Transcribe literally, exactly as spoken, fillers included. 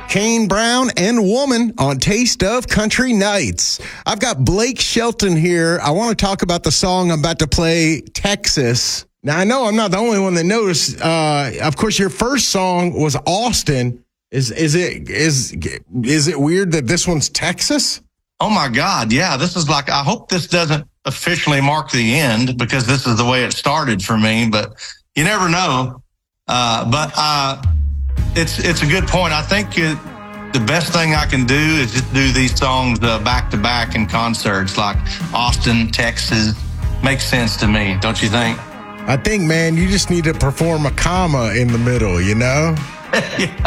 Kane Brown and Woman on Taste of Country Nights. I've got Blake Shelton here. I want to talk about the song I'm about to play, Texas. Now, I know I'm not the only one that noticed. Uh, of course, your first song was Austin. Is is it is is it weird that this one's Texas? Oh, my God. Yeah, this is like, I hope this doesn't officially mark the end because this is the way it started for me, but you never know. Uh, but uh, it's it's a good point. I think it, the best thing I can do is just do these songs uh, back to back in concerts, like Austin, Texas. Makes sense to me, don't you think? I think, man, you just need to perform a comma in the middle, you know? Yeah.